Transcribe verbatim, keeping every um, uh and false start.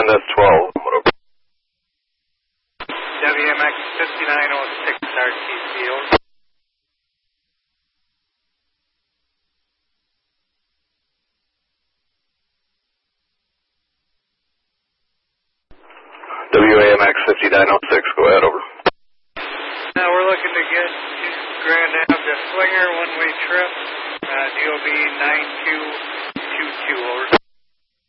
that's twelve. Whatever. W M X fifty-nine oh six R T C, over. W A M X fifty-nine oh six, go ahead, over. Now we're looking to get Grand Ave to Slinger, one-way trip, uh, D O B nine two two two, over.